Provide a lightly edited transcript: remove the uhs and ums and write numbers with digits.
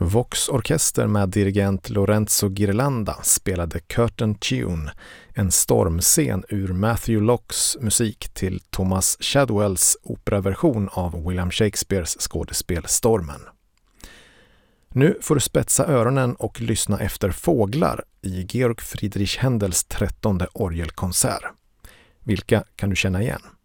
Vox orkester med dirigent Lorenzo Ghirlanda spelade Curtain Tune, en stormscen ur Matthew Lockes musik till Thomas Shadwells operaversion av William Shakespeares skådespel Stormen. Nu får du spetsa öronen och lyssna efter fåglar i Georg Friedrich Händels 13:e orgelkonsert. Vilka kan du känna igen?